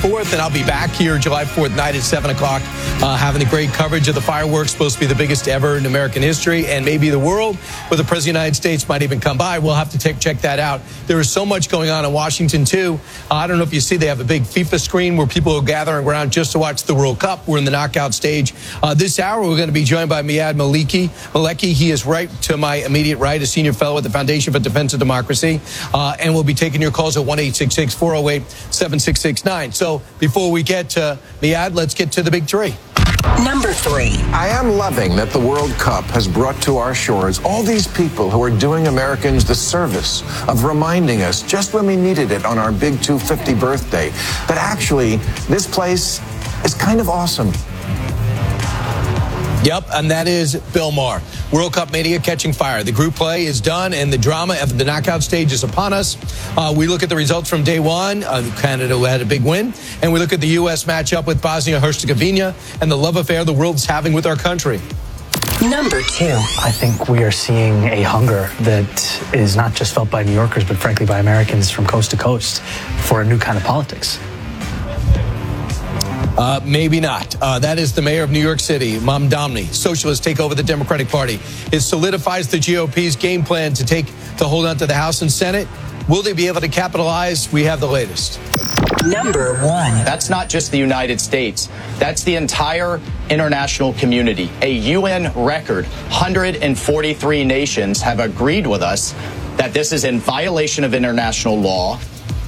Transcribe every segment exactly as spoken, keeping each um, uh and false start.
fourth, and I'll be back here July fourth night at seven o'clock, uh, having a great coverage of the fireworks, supposed to be the biggest ever in American history and maybe the world, where the President of the United States might even come by. We'll have to take, check that out. There is so much going on in Washington, too. Uh, I don't know if you see, they have a big FIFA screen where people are gathering around just to watch the World Cup. We're in the knockout stage. Uh, this hour, we're going to be joined by Miyad Maliki. Maleki, he is right to my immediate right, a senior fellow at the Foundation for Defense of Democracy. Uh, and we'll be taking your calls at one eight six six, four oh eight, seven six six nine. So before we get to Miyad, let's get to the big three. Number three. I am loving that the World Cup has brought to our shores all these people who are doing Americans the service of reminding us just when we needed it on our big two hundred fiftieth birthday that actually this place is kind of awesome. Yep, and that is Bill Maher. World Cup mania catching fire. The group play is done, and the drama of the knockout stage is upon us. Uh, we look at the results from day one. Uh, Canada had a big win. And we look at the U S matchup with Bosnia-Herzegovina and the love affair the world's having with our country. Number two. I think we are seeing a hunger that is not just felt by New Yorkers, but frankly by Americans from coast to coast for a new kind of politics. Uh, maybe not. Uh, that is the mayor of New York City, Mamdani. Socialists take over the Democratic Party. It solidifies the G O P's game plan to take to hold on to the House and Senate. Will they be able to capitalize? We have the latest. Number one. That's not just the United States. That's the entire international community. A U N record, one hundred forty-three nations have agreed with us that this is in violation of international law.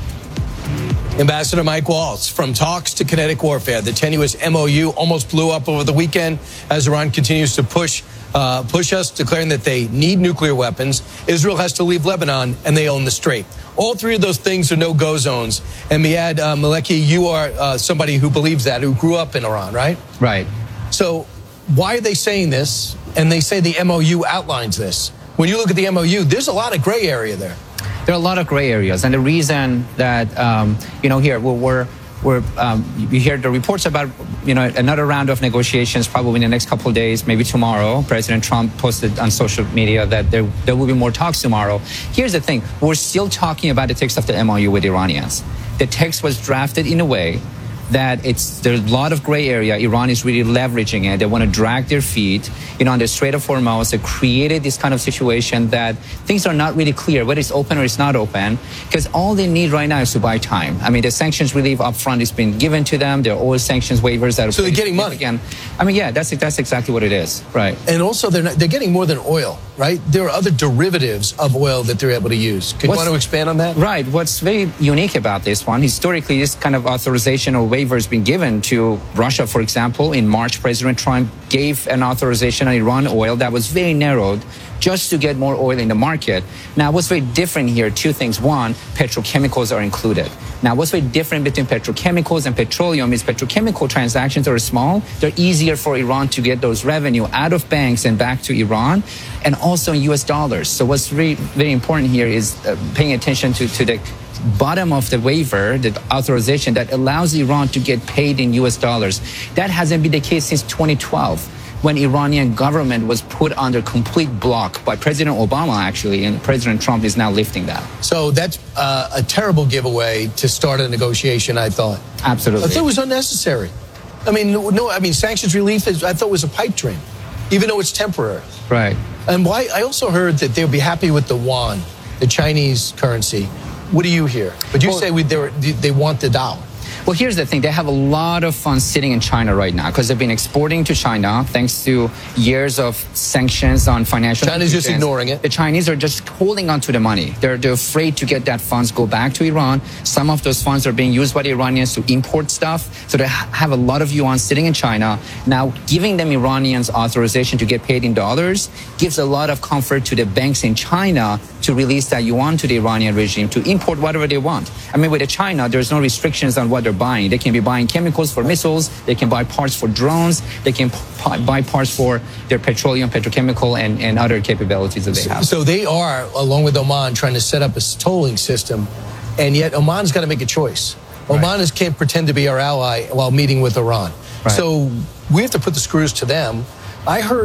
Ambassador Mike Waltz, from talks to kinetic warfare, the tenuous M O U almost blew up over the weekend as Iran continues to push uh, push us, declaring that they need nuclear weapons. Israel has to leave Lebanon, and they own the Strait. All three of those things are no-go zones. And Miyad uh, Maleki, you are uh, somebody who believes that, who grew up in Iran, right? Right. So why are they saying this? And they say the M O U outlines this. When you look at the M O U, there's a lot of gray area there. There are a lot of gray areas, and the reason that um, you know here we're we're um, you hear the reports about you know another round of negotiations probably in the next couple of days, maybe tomorrow. President Trump posted on social media that there there will be more talks tomorrow. Here's the thing: we're still talking about the text of the M O U with Iranians. The text was drafted in a way that it's there's a lot of gray area. Iran is really leveraging it. They want to drag their feet, you know, on the Strait of Hormuz. They created this kind of situation that things are not really clear whether it's open or it's not open, because all they need right now is to buy time. I mean, the sanctions relief up front has been given to them. There are oil sanctions waivers that are so they're getting money again. I mean, yeah, that's that's exactly what it is, right? And also, they're not, they're getting more than oil, right? There are other derivatives of oil that they're able to use. Can you want to expand on that? Right. What's very unique about this one, historically, this kind of authorization or waiver has been given to Russia, for example. In March, President Trump gave an authorization on Iran oil that was very narrowed just to get more oil in the market. Now, what's very different here, two things. One, petrochemicals are included. Now, what's very different between petrochemicals and petroleum is petrochemical transactions are small. They're easier for Iran to get those revenue out of banks and back to Iran, and also in U S dollars. So what's very, very important here is uh, paying attention to, to the bottom of the waiver, the authorization that allows Iran to get paid in U S dollars. That hasn't been the case since twenty twelve, when Iranian government was put under complete block by President Obama, actually, and President Trump is now lifting that. So that's uh, a terrible giveaway to start a negotiation, I thought. Absolutely. I thought it was unnecessary. I mean, no, I mean, sanctions relief, is, I thought was a pipe dream, even though it's temporary. Right. And why? I also heard that they'll be happy with the yuan, the Chinese currency. What do you hear? But you well, say we, they, were, they want the dollar. Well, here's the thing. They have a lot of funds sitting in China right now because they've been exporting to China thanks to years of sanctions on financial China's just ignoring it. The Chinese are just holding on to the money. They're, they're afraid to get that funds go back to Iran. Some of those funds are being used by the Iranians to import stuff. So they ha- have a lot of yuan sitting in China. Now, giving them Iranians authorization to get paid in dollars gives a lot of comfort to the banks in China to release that yuan to the Iranian regime to import whatever they want. I mean, with the China, there's no restrictions on what they're buying. They can be buying chemicals for missiles. They can buy parts for drones. They can p- buy parts for their petroleum, petrochemical, and, and other capabilities that they have. So they are, along with Oman, trying to set up a tolling system, and yet Oman's got to make a choice. Oman right. is, can't pretend to be our ally while meeting with Iran. Right. So we have to put the screws to them. I heard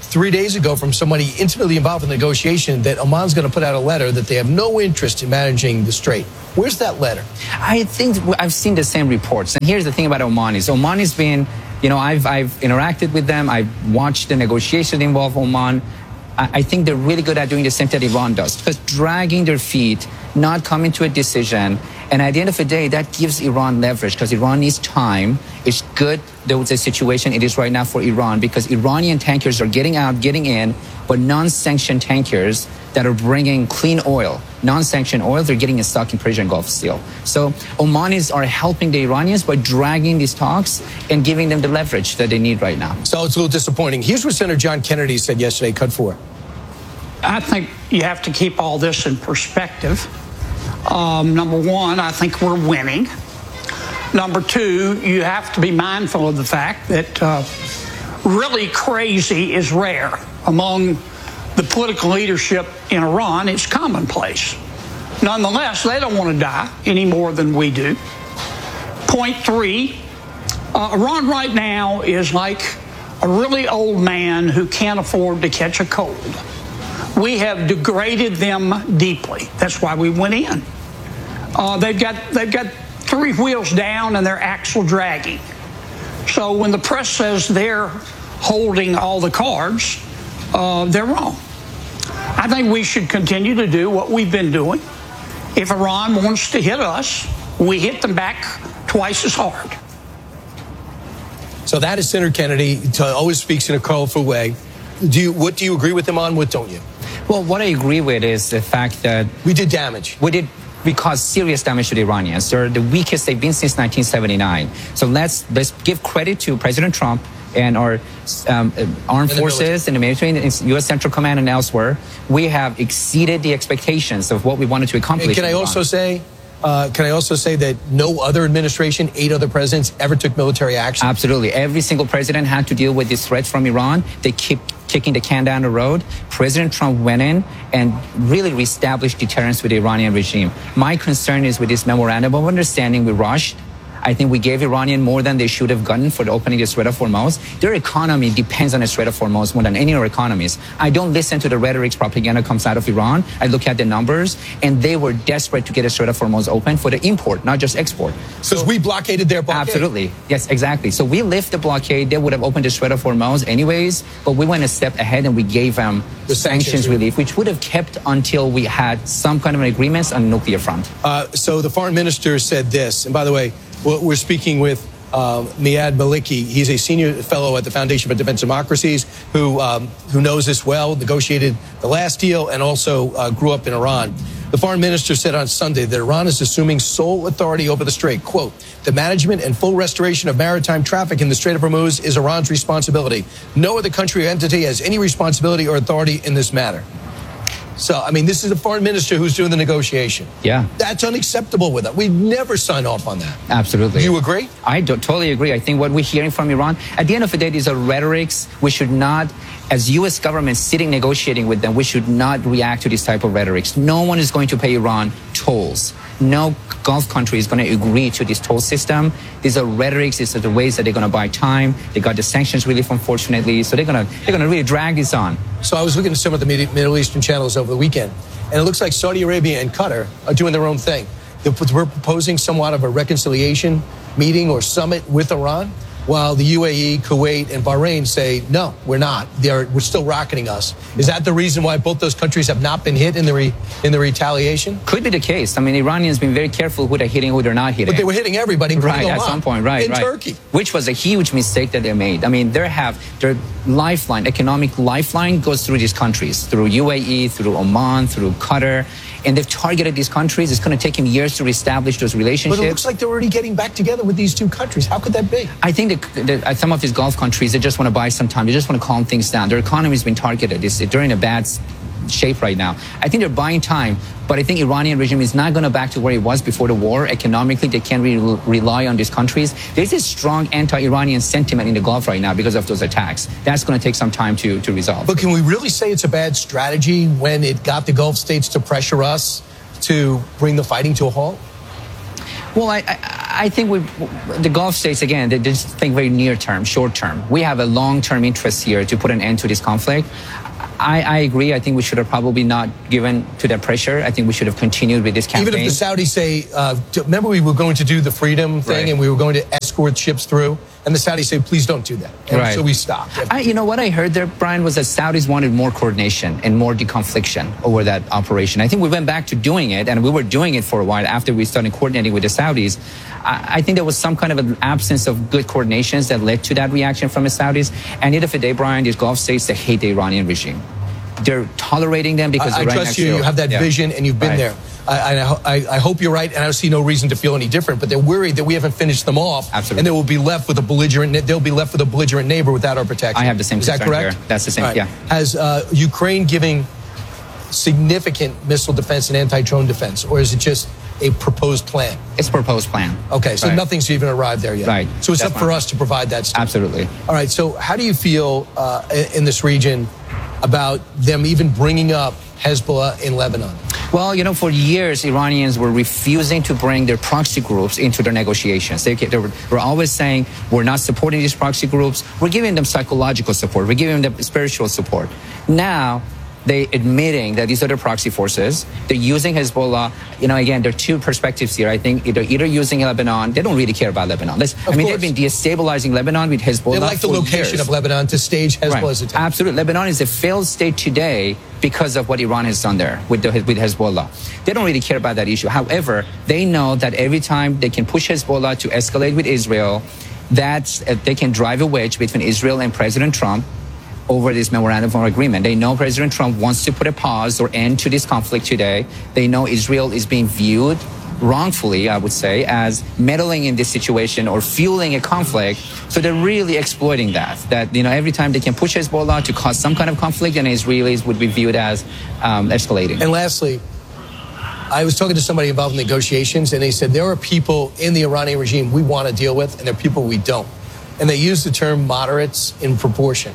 three days ago from somebody intimately involved in the negotiation that Oman's going to put out a letter that they have no interest in managing the strait. Where's that letter? I think I've seen the same reports. And here's the thing about Oman is Oman has been, you know, I've, I've interacted with them. I've watched the negotiation involve Oman. I, I think they're really good at doing the same thing that Iran does, because dragging their feet, not coming to a decision. And at the end of the day, that gives Iran leverage, because Iran needs time. It's good there was a situation it is right now for Iran, because Iranian tankers are getting out, getting in, but non-sanctioned tankers that are bringing clean oil, non-sanctioned oil, they're getting stuck in Persian Gulf still. So Omanis are helping the Iranians by dragging these talks and giving them the leverage that they need right now. So it's a little disappointing. Here's what Senator John Kennedy said yesterday. Cut four. I think you have to keep all this in perspective. Um, number one, I think we're winning. Number two, you have to be mindful of the fact that uh, really crazy is rare. Among the political leadership in Iran, it's commonplace. Nonetheless, they don't want to die any more than we do. Point three, uh, Iran right now is like a really old man who can't afford to catch a cold. We have degraded them deeply. That's why we went in. Uh, they've got they've got three wheels down and they're axle dragging. So when the press says they're holding all the cards, uh, they're wrong. I think we should continue to do what we've been doing. If Iran wants to hit us, we hit them back twice as hard. So that is Senator Kennedy. Always speaks in a colorful way. Do you, what do you agree with him on? What don't you? Well, what I agree with is the fact that we did damage. We did. We caused serious damage to the Iranians. They're the weakest they've been since nineteen seventy-nine. So let's let's give credit to President Trump and our um, armed forces and the military, and U S Central Command and elsewhere. We have exceeded the expectations of what we wanted to accomplish. And can I also say, uh, can I also say that no other administration, eight other presidents, ever took military action? Absolutely. Every single president had to deal with this threat from Iran. They keep kicking the can down the road. President Trump went in and really reestablished deterrence with the Iranian regime. My concern is with this memorandum of understanding we rushed. I think we gave Iranian more than they should have gotten for the opening the Strait of Hormuz. Their economy depends on the Strait of Hormuz more than any other economies. I don't listen to the rhetoric propaganda comes out of Iran. I look at the numbers, and they were desperate to get the Strait of Hormuz open for the import, not just export. Because so, we blockaded their blockade. Absolutely. Yes, exactly. So we lifted the blockade. They would have opened the Strait of Hormuz anyways, but we went a step ahead and we gave them the sanctions, sanctions relief, which would have kept until we had some kind of an agreement on the nuclear front. Uh, so the foreign minister said this, and by the way, we're speaking with uh, Miad Maliki. He's a senior fellow at the Foundation for Defense Democracies who um, who knows this well, negotiated the last deal, and also uh, grew up in Iran. The foreign minister said on Sunday that Iran is assuming sole authority over the Strait. Quote, the management and full restoration of maritime traffic in the Strait of Hormuz is Iran's responsibility. No other country or entity has any responsibility or authority in this matter. So, I mean, this is the foreign minister who's doing the negotiation. Yeah. That's unacceptable with us. We'd never sign off on that. Absolutely. Do you agree? I do, totally agree. I think what we're hearing from Iran, at the end of the day, these are rhetorics. We should not, as U S government sitting negotiating with them, we should not react to this type of rhetorics. No one is going to pay Iran tolls. No Gulf country is going to agree to this toll system. These are rhetorics. These are the ways that they're going to buy time. They got the sanctions relief, unfortunately. So they're going to they're going to really drag this on. So I was looking at some of the Middle Eastern channels over the weekend, and it looks like Saudi Arabia and Qatar are doing their own thing. We're proposing somewhat of a reconciliation meeting or summit with Iran, while the U A E, Kuwait, and Bahrain say, no, we're not. They're, we're still rocketing us. Is that the reason why both those countries have not been hit in the re, in the retaliation? Could be the case. I mean, Iranians been very careful who they're hitting, who they're not hitting. But they were hitting everybody, right, at some point, right, in right. Turkey. Which was a huge mistake that they made. I mean, they have their lifeline, economic lifeline goes through these countries, through U A E, through Oman, through Qatar. And they've targeted these countries. It's going to take them years to reestablish those relationships. But it looks like they're already getting back together with these two countries. How could that be? I think that, that some of these Gulf countries, they just want to buy some time. They just want to calm things down. Their economy has been targeted. It's, they're in a bad shape right now. I think they're buying time. But I think Iranian regime is not going to back to where it was before the war. Economically, they can't really rely on these countries. There's a strong anti-Iranian sentiment in the Gulf right now because of those attacks. That's going to take some time to, to resolve. But can we really say it's a bad strategy when it got the Gulf states to pressure us to bring the fighting to a halt? Well, I, I I think we, the Gulf states, again, they just think very near term, short term. We have a long-term interest here to put an end to this conflict. I, I agree. I think we should have probably not given to that pressure. I think we should have continued with this campaign. Even if the Saudis say, uh, remember we were going to do the freedom thing right. and we were going to escort ships through, and the Saudis say, please don't do that. And right. so we stopped. I, you know, what I heard there, Brian, was that Saudis wanted more coordination and more deconfliction over that operation. I think we went back to doing it, and we were doing it for a while after we started coordinating with the Saudis. I, I think there was some kind of an absence of good coordinations that led to that reaction from the Saudis. And at the end of the day, Brian, these Gulf states, they hate the Iranian regime. They're tolerating them because I, they're I right trust next you. to You have that yeah. vision, and you've been right. there. I, I, I hope you're right, and I see no reason to feel any different. But they're worried that we haven't finished them off, Absolutely. and they will be left with a belligerent. They'll be left with a belligerent neighbor without our protection. I have the same. Is that concern correct? Here. That's the same. Right. Yeah. Has uh, Ukraine giving significant missile defense and anti-drone defense, or is it just a proposed plan? It's a proposed plan. Okay, so right. nothing's even arrived there yet. Right. So it's That's up for fine. us to provide that stuff. Absolutely. All right. So how do you feel uh, in this region about them even bringing up Hezbollah in Lebanon? Well, you know, for years, Iranians were refusing to bring their proxy groups into their negotiations. They, they were, were always saying, we're not supporting these proxy groups. We're giving them psychological support. We're giving them spiritual support. Now, they admitting that these are their proxy forces. They're using Hezbollah. You know, again, there are two perspectives here. I think they're either using Lebanon. They don't really care about Lebanon. Let's, I mean, course. they've been destabilizing Lebanon with Hezbollah. They like the for location years. of Lebanon to stage Hezbollah's Right. attack. Absolutely. Lebanon is a failed state today because of what Iran has done there with, the, with Hezbollah. They don't really care about that issue. However, they know that every time they can push Hezbollah to escalate with Israel, that uh, they can drive a wedge between Israel and President Trump over this memorandum of agreement. They know President Trump wants to put a pause or end to this conflict today. They know Israel is being viewed wrongfully, I would say, as meddling in this situation or fueling a conflict. So they're really exploiting that. That, you know, every time they can push Hezbollah to cause some kind of conflict, then Israelis would be viewed as um, escalating. And lastly, I was talking to somebody involved in negotiations, and they said there are people in the Iranian regime we want to deal with, and there are people we don't. And they use the term moderates in proportion.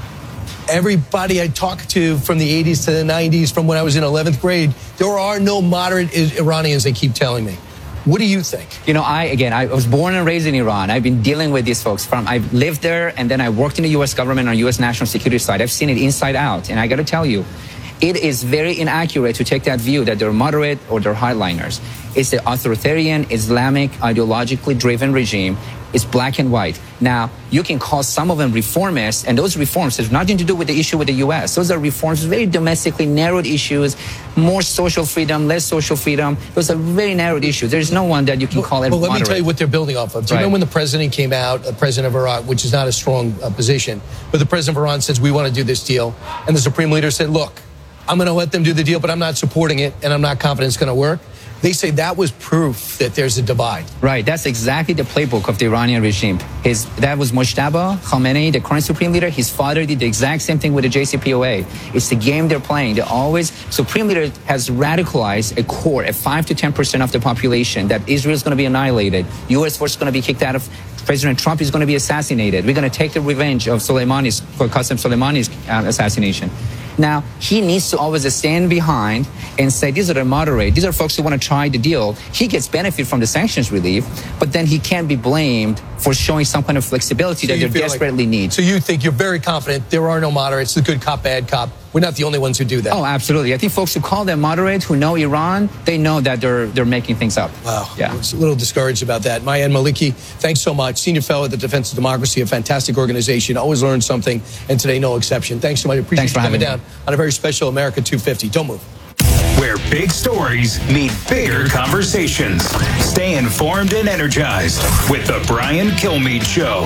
Everybody I talked to from the eighties to the nineties, from when I was in eleventh grade, there are no moderate Iranians, they keep telling me. What do you think? You know, I, again, I was born and raised in Iran. I've been dealing with these folks from, I've lived there, and then I worked in the U S government on U S national security side. I've seen it inside out. And I got to tell you, it is very inaccurate to take that view that they're moderate or they're hardliners. It's the authoritarian, Islamic, ideologically driven regime. It's black and white. Now, you can call some of them reformists, and those reforms have nothing to do with the issue with the U S. Those are reforms, very domestically narrowed issues, more social freedom, less social freedom. Those are very narrowed issues. There's no one that you can call it Well, let moderate. me tell you what they're building off of. Do you Right. know when the president came out, the president of Iran, which is not a strong uh, position, but the president of Iran says, we want to do this deal. And the supreme leader said, look, I'm going to let them do the deal, but I'm not supporting it, and I'm not confident it's going to work. They say that was proof that there's a divide. Right, that's exactly the playbook of the Iranian regime. His that was Mojtaba Khamenei, the current supreme leader. His father did the exact same thing with the J C P O A. It's the game they're playing. They always supreme leader has radicalized a core, a five to ten percent of the population that Israel is going to be annihilated. U S force is going to be kicked out of. President Trump is going to be assassinated. We're going to take the revenge of Soleimani's, Qasem Soleimani's uh, assassination. Now, he needs to always stand behind and say, these are the moderate, these are folks who want to try the deal. He gets benefit from the sanctions relief, but then he can't be blamed for showing some kind of flexibility So that you they feel desperately like, need. So you think you're very confident there are no moderates, the good cop, bad cop. We're not the only ones who do that. Oh, absolutely. I think folks who call them moderate, who know Iran, they know that they're they're making things up. Wow. Yeah. I was a little discouraged about that. Mayan Maliki, thanks so much. Senior fellow at the Defense of Democracy, a fantastic organization. Always learn something, and today no exception. Thanks so much. I appreciate Thanks you for coming having down on a very special America two fifty. Don't move. Where big stories meet bigger conversations. Stay informed and energized with the Brian Kilmeade Show.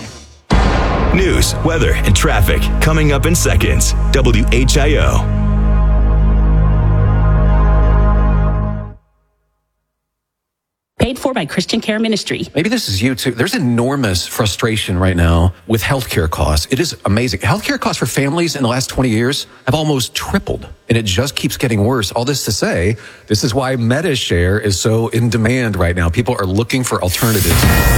News, weather, and traffic coming up in seconds. W H I O. Paid for by Christian Care Ministry. Maybe this is you too. There's enormous frustration right now with healthcare costs. It is amazing. Healthcare costs for families in the last twenty years have almost tripled, and it just keeps getting worse. All this to say, this is why MediShare is so in demand right now. People are looking for alternatives.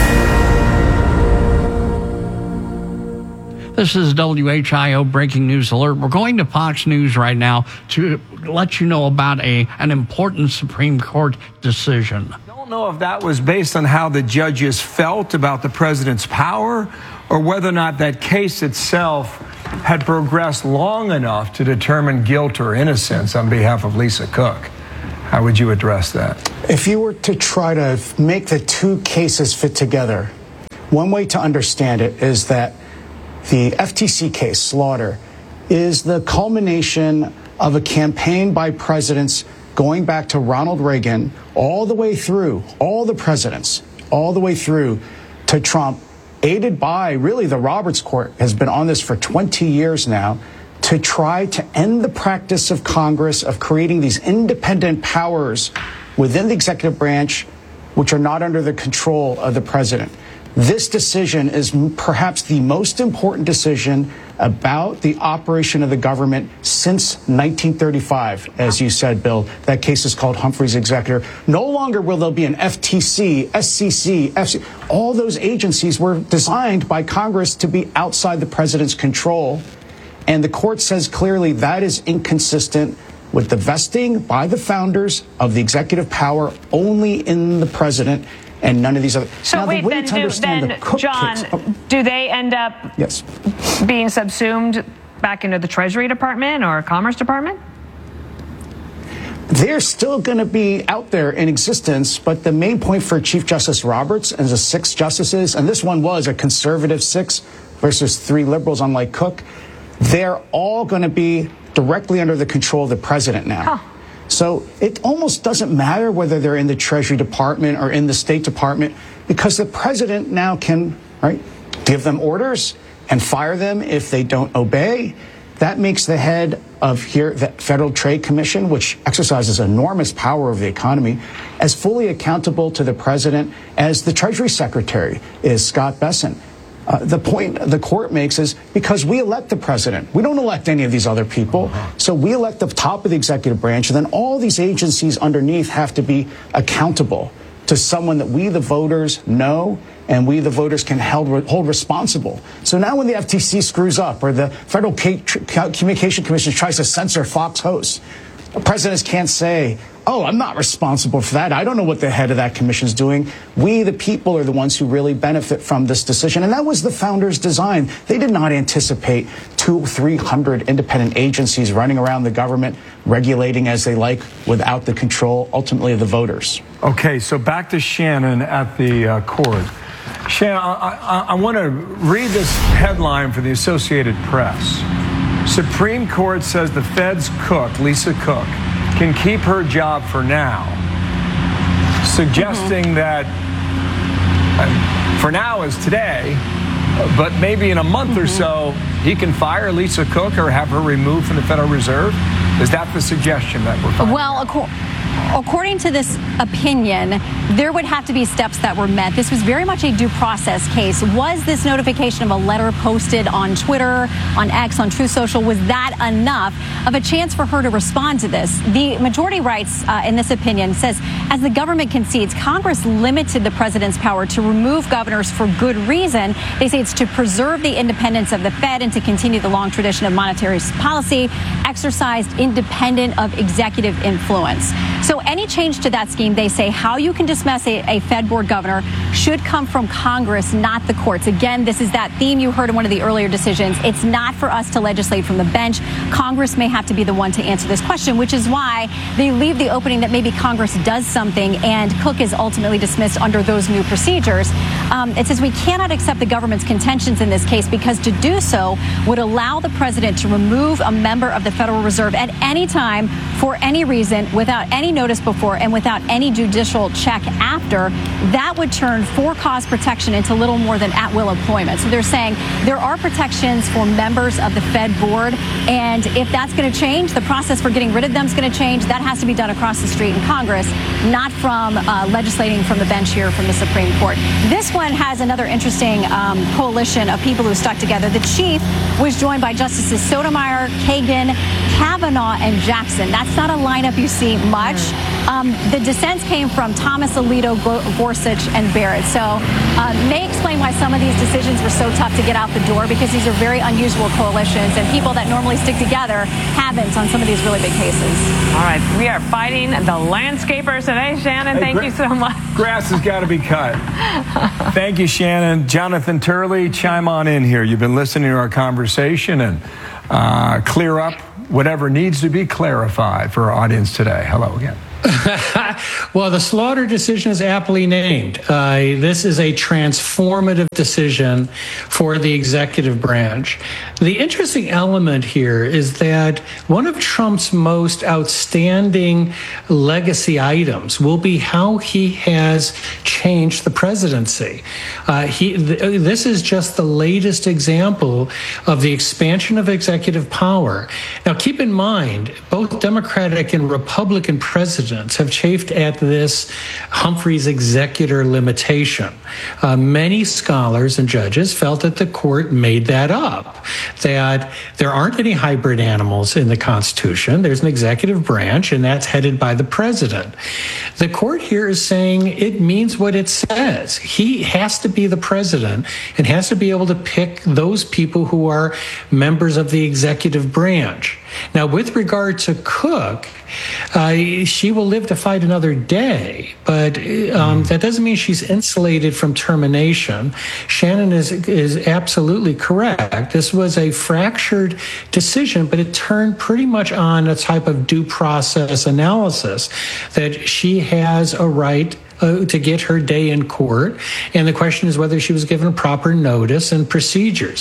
This is W H I O Breaking News Alert. We're going to Fox News right now to let you know about a an important Supreme Court decision. don't know if that was based on how the judges felt about the president's power or whether or not that case itself had progressed long enough to determine guilt or innocence on behalf of Lisa Cook. How would you address that? If you were to try to make the two cases fit together, one way to understand it is that the F T C case, Slaughter, is the culmination of a campaign by presidents going back to Ronald Reagan all the way through, all the presidents, all the way through to Trump, aided by really the Roberts Court has been on this for twenty years now, to try to end the practice of Congress of creating these independent powers within the executive branch, which are not under the control of the president. This decision is perhaps the most important decision about the operation of the government since nineteen thirty-five, as you said, Bill. That case is called Humphrey's Executor. No longer will there be an F T C, S C C, F C C. All those agencies were designed by Congress to be outside the president's control. And the court says clearly that is inconsistent with the vesting by the founders of the executive power only in the president and none of these other. So now, wait, the way then, to do, understand then the Cook John, case, oh, do they end up yes. being subsumed back into the Treasury Department or Commerce Department? They're still going to be out there in existence, but the main point for Chief Justice Roberts and the six justices, and this one was a conservative six versus three liberals, unlike Cook, they're all going to be directly under the control of the president now. Huh. So it almost doesn't matter whether they're in the Treasury Department or in the State Department, because the president now can, right, give them orders and fire them if they don't obey. That makes the head of here, the Federal Trade Commission, which exercises enormous power over the economy, as fully accountable to the president as the Treasury Secretary is Scott Bessent. Uh, the point the court makes is because we elect the president. We don't elect any of these other people. So we elect the top of the executive branch, and then all these agencies underneath have to be accountable to someone that we, the voters, know and we, the voters, can held, hold responsible. So now when the F T C screws up or the Federal Communication Commission tries to censor Fox hosts, presidents can't say, oh, I'm not responsible for that. I don't know what the head of that commission is doing. We, the people, are the ones who really benefit from this decision. And that was the founders' design. They did not anticipate two, three hundred independent agencies running around the government, regulating as they like without the control, ultimately, of the voters. Okay, so back to Shannon at the uh, court. Shannon, I, I, I want to read this headline for the Associated Press. Supreme Court says the Fed's Cook, Lisa Cook, can keep her job for now, suggesting mm-hmm. that uh, for now is today, uh, but maybe in a month mm-hmm. or so, he can fire Lisa Cook or have her removed from the Federal Reserve. Is that the suggestion that we're finding? Well, ac- according to this opinion, there would have to be steps that were met. This was very much a due process case. Was this notification of a letter posted on Twitter, on X, on Truth Social, was that enough of a chance for her to respond to this? The majority writes uh, in this opinion says, as the government concedes, Congress limited the president's power to remove governors for good reason. They say it's to preserve the independence of the Fed and to continue the long tradition of monetary policy exercised independent of executive influence. So any change to that scheme, they say, how you can dismiss a, a Fed board governor should come from Congress, not the courts. Again, this is that theme you heard in one of the earlier decisions. It's not for us to legislate from the bench. Congress may have to be the one to answer this question, which is why they leave the opening that maybe Congress does something and Cook is ultimately dismissed under those new procedures. Um, it says we cannot accept the government's contentions in this case because to do so would allow the president to remove a member of the Federal Reserve at any time for any reason without any notice before and without any judicial check after. That would turn for-cause protection into little more than at-will employment. So they're saying there are protections for members of the Fed board, and if that's going to change, the process for getting rid of them is going to change. That has to be done across the street in Congress, not from uh, legislating from the bench here from the Supreme Court. This one has another interesting um, coalition of people who stuck together. The chief was joined by Justices Sotomayor, Kagan, Kavanaugh, and Jackson. That's not a lineup you see much. Um, the dissents came from Thomas, Alito, Gorsuch, and Barrett. So uh, may explain why some of these decisions were so tough to get out the door, because these are very unusual coalitions, and people that normally stick together haven't on some of these really big cases. All right, we are fighting the landscapers today. Shannon, Hey, thank gra- you so much. Grass has got to be cut. Thank you, Shannon. Jonathan Turley, chime on in here. You've been listening to our conversation and uh, clear up whatever needs to be clarified for our audience today. Hello again. Well, the Slaughter decision is aptly named. Uh, this is a transformative decision for the executive branch. The interesting element here is that one of Trump's most outstanding legacy items will be how he has changed the presidency. Uh, he, th- this is just the latest example of the expansion of executive power. Now, keep in mind, both Democratic and Republican presidents have chafed at this Humphreys executor limitation. Uh, many scholars and judges felt that the court made that up, that there aren't any hybrid animals in the Constitution. There's an executive branch, and that's headed by the president. The court here is saying it means what it says. He has to be the president and has to be able to pick those people who are members of the executive branch. Now, with regard to Cook, uh, she will live to fight another day, but um, that doesn't mean she's insulated from termination. Shannon is is absolutely correct. This was a fractured decision, but it turned pretty much on a type of due process analysis that she has a right Uh, to get her day in court, and the question is whether she was given proper notice and procedures.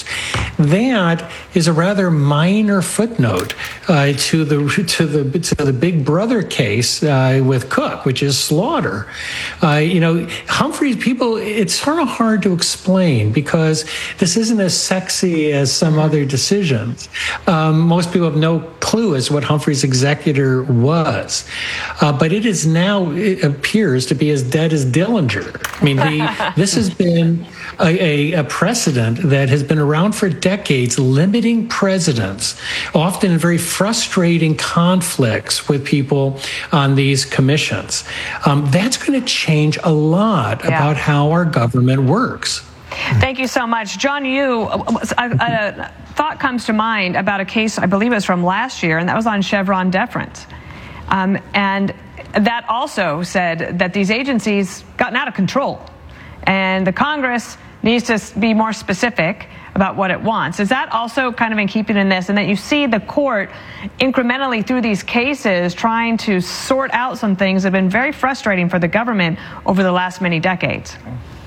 That is a rather minor footnote uh, to the to the to the Big Brother case uh, with Cook, which is Slaughter. Uh, you know, Humphrey, people, it's sort of hard to explain because this isn't as sexy as some other decisions. Um, most people have no clue as what Humphrey's executor was, uh, but it is now, it appears to be as dead as Dillinger. I mean, the, this has been a, a, a precedent that has been around for decades, limiting presidents, often in very frustrating conflicts with people on these commissions. Um, that's going to change a lot Yeah. about how our government works. Thank you so much. John, you, a, a thought comes to mind about a case, I believe it was from last year, and that was on Chevron deference. Um, and that also said that these agencies gotten out of control, and the Congress needs to be more specific about what it wants. Is that also kind of in keeping in this, and that you see the court incrementally through these cases trying to sort out some things that have been very frustrating for the government over the last many decades?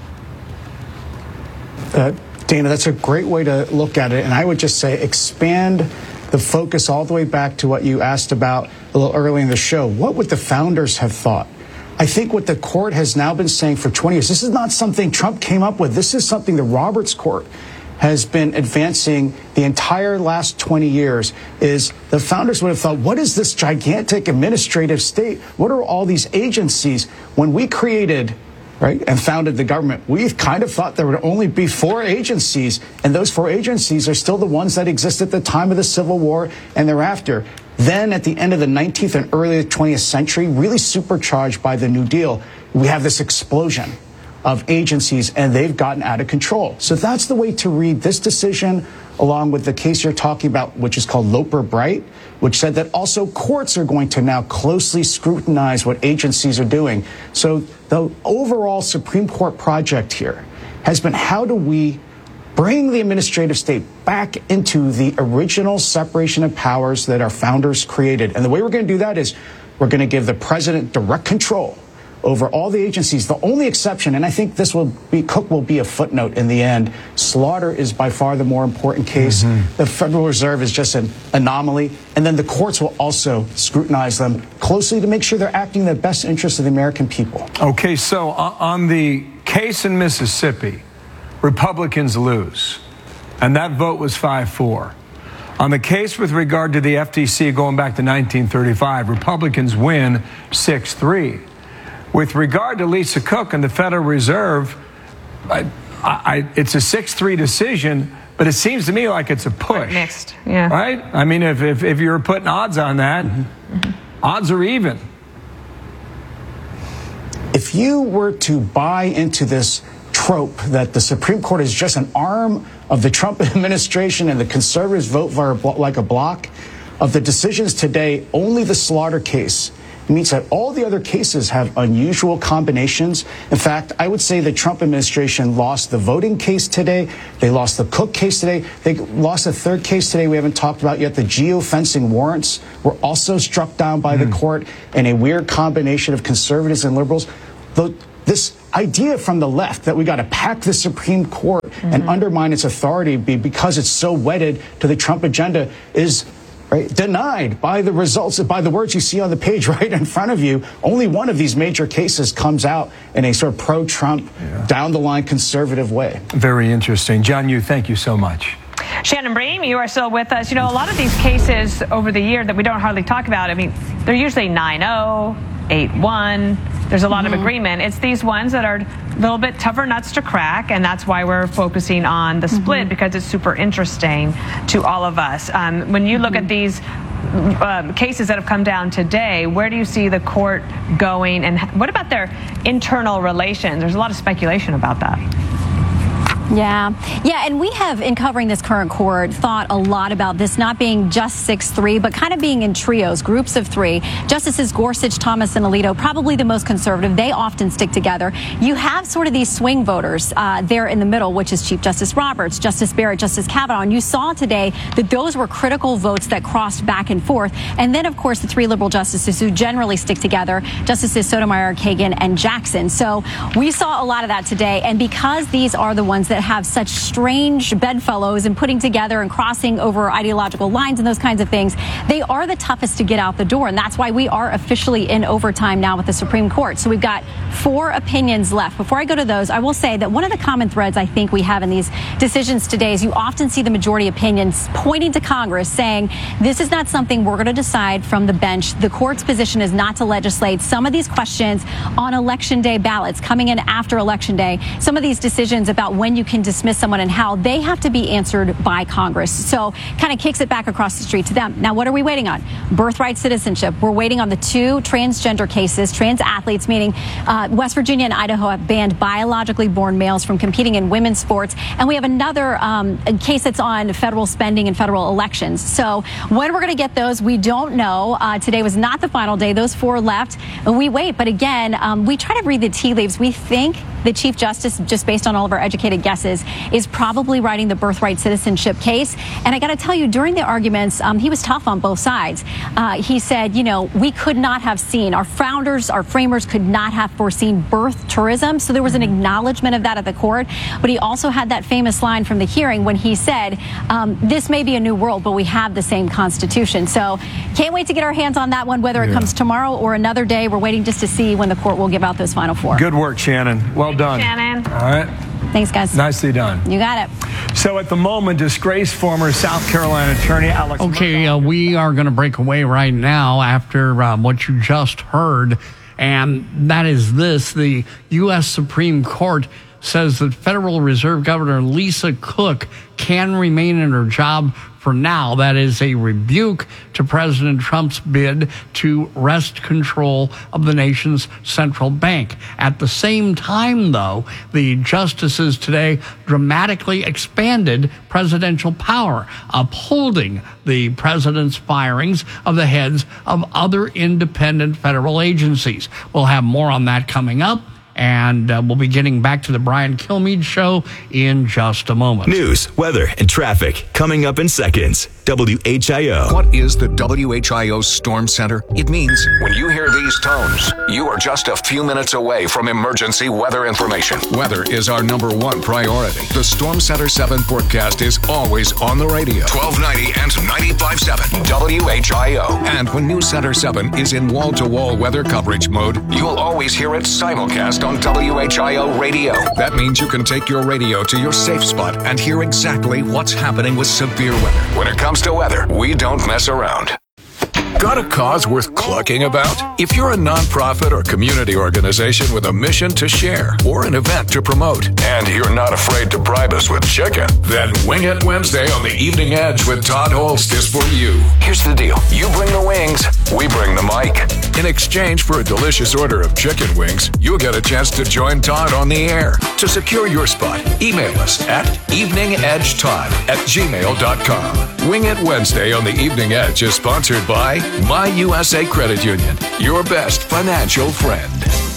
Uh, Dana, that's a great way to look at it, and I would just say expand the focus all the way back to what you asked about a little early in the show. What would the founders have thought? I think what the court has now been saying for twenty years, this is not something Trump came up with. This is something the Roberts Court has been advancing the entire last twenty years, is the founders would have thought, what is this gigantic administrative state? What are all these agencies? When we created right, and founded the government, we kind of thought there would only be four agencies, and those four agencies are still the ones that exist at the time of the Civil War and thereafter. Then at the end of the nineteenth and early twentieth century, really supercharged by the New Deal, we have this explosion of agencies, and they've gotten out of control. So that's the way to read this decision, along with the case you're talking about, which is called Loper Bright, which said that also courts are going to now closely scrutinize what agencies are doing. So the overall Supreme Court project here has been, how do we bring the administrative state back into the original separation of powers that our founders created? And the way we're going to do that is we're going to give the president direct control over all the agencies. The only exception, and I think this will be, Cook will be a footnote in the end, Slaughter is by far the more important case. Mm-hmm. The Federal Reserve is just an anomaly. And then the courts will also scrutinize them closely to make sure they're acting in the best interest of the American people. Okay, so on the case in Mississippi, Republicans lose, and that vote was five four. On the case with regard to the F T C going back to nineteen thirty-five, Republicans win six three. With regard to Lisa Cook and the Federal Reserve, I, I, it's a six three decision, but it seems to me like it's a push. Mixed, yeah. Right? I mean, if, if, if you're putting odds on that, mm-hmm. odds are even. If you were to buy into this trope that the Supreme Court is just an arm of the Trump administration and the conservatives vote for like a block, of the decisions today, only the Slaughter case means that all the other cases have unusual combinations. In fact, I would say the Trump administration lost the voting case today. They lost the Cook case today. They lost a third case today we haven't talked about yet. The geofencing warrants were also struck down by mm. the court in a weird combination of conservatives and liberals. The, this idea from the left that we got to pack the Supreme Court mm-hmm. and undermine its authority because it's so wedded to the Trump agenda is right, denied by the results, by the words you see on the page right in front of you. Only one of these major cases comes out in a sort of pro-Trump, yeah. down-the-line conservative way. Very interesting. John Yoo, thank you so much. Shannon Bream, you are still with us. You know, a lot of these cases over the year that we don't hardly talk about, I mean, they're usually nine oh, eight one. There's a lot mm-hmm. of agreement. It's these ones that are a little bit tougher nuts to crack, and that's why we're focusing on the split, mm-hmm. because it's super interesting to all of us. Um, when you look mm-hmm. at these um, cases that have come down today, where do you see the court going, and what about their internal relations? There's a lot of speculation about that. Yeah. Yeah, and we have, in covering this current court, thought a lot about this not being just six three, but kind of being in trios, groups of three. Justices Gorsuch, Thomas, and Alito, probably the most conservative. They often stick together. You have sort of these swing voters uh, there in the middle, which is Chief Justice Roberts, Justice Barrett, Justice Kavanaugh. And you saw today that those were critical votes that crossed back and forth. And then, of course, the three liberal justices who generally stick together, Justices Sotomayor, Kagan, and Jackson. So we saw a lot of that today. And because these are the ones that have such strange bedfellows and putting together and crossing over ideological lines and those kinds of things, they are the toughest to get out the door. And that's why we are officially in overtime now with the Supreme Court. So we've got four opinions left. Before I go to those, I will say that one of the common threads I think we have in these decisions today is you often see the majority opinions pointing to Congress saying, this is not something we're going to decide from the bench. The court's position is not to legislate some of these questions on election day ballots coming in after election day. Some of these decisions about when you can dismiss someone and how they have to be answered by Congress. So kind of kicks it back across the street to them. Now, what are we waiting on? Birthright citizenship. We're waiting on the two transgender cases, trans athletes, meaning uh, West Virginia and Idaho have banned biologically born males from competing in women's sports. And we have another um, case that's on federal spending and federal elections. So when we're going to get those, we don't know. Uh, today was not the final day. Those four left. We wait. But again, um, we try to read the tea leaves. We think the Chief Justice, just based on all of our educated guesses, is probably writing the birthright citizenship case. And I got to tell you, during the arguments, um, he was tough on both sides. Uh, he said, you know, we could not have seen, our founders, our framers could not have foreseen birth tourism. So there was an acknowledgement of that at the court. But he also had that famous line from the hearing when he said, um, this may be a new world, but we have the same Constitution. So can't wait to get our hands on that one, whether it yeah. comes tomorrow or another day. We're waiting just to see when the court will give out those final four. Good work, Shannon. Well Thank done. You, Shannon. All right. Thanks, guys. Nicely done. You got it. So at the moment, disgraced former South Carolina attorney Alex. Okay, uh, we are going to break away right now after uh, what you just heard, and that is this. The U S Supreme Court says that Federal Reserve Governor Lisa Cook can remain in her job for now. That is a rebuke to President Trump's bid to wrest control of the nation's central bank. At the same time, though, the justices today dramatically expanded presidential power, upholding the president's firings of the heads of other independent federal agencies. We'll have more on that coming up. And uh, we'll be getting back to the Brian Kilmeade Show in just a moment. News, weather, and traffic coming up in seconds. W H I O. What is the W H I O Storm Center? It means when you hear these tones, you are just a few minutes away from emergency weather information. Weather is our number one priority. The Storm Center seven forecast is always on the radio. twelve ninety and ninety-five point seven W H I O. And when News Center seven is in wall-to-wall weather coverage mode, you'll always hear it simulcast on W H I O radio. That means you can take your radio to your safe spot and hear exactly what's happening with severe weather. When it comes to weather, we don't mess around. Got a cause worth clucking about? If you're a nonprofit or community organization with a mission to share or an event to promote, and you're not afraid to bribe us with chicken, then Wing It Wednesday on the Evening Edge with Todd Holst is for you. Here's the deal. You bring the wings, we bring the mic. In exchange for a delicious order of chicken wings, you'll get a chance to join Todd on the air. To secure your spot, email us at eveningedgetodd at gmail dot com. Wing It Wednesday on the Evening Edge is sponsored by My U S A Credit Union, your best financial friend.